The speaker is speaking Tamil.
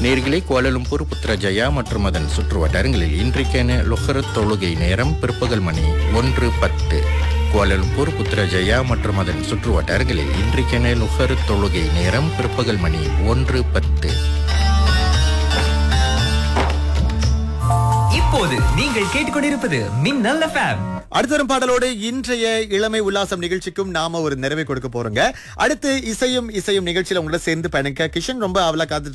நேர்களே, கோலாலம்பூர், புத்ரஜயா மற்றும் அதன் சுற்று வட்டாரங்களில் இன்றைக்கான லொஹர் தொழுகை நேரம் பிற்பகல் மணி 1:10. கோலாலம்பூர், புத்ரஜயா மற்றும் அதன் சுற்று வட்டாரங்களில் இன்றைக்கான லொஹர் தொழுகை நேரம் பிற்பகல் மணி 1:10. இப்போது நீங்கள் கேட்டுக்கொண்டிருப்பது மின்னல் FM. அடுத்த வரும் பாடலோடு இன்றைய இளமை உல்லாசம் நிகழ்ச்சிக்கும் நாம ஒரு நிறைவை கொடுக்க போறோங்க. அடுத்து இசையும் நிகழ்ச்சியில உங்களை சேர்ந்து பயணிக்க கிஷன் ரொம்ப ஆவலா காத்துட்டு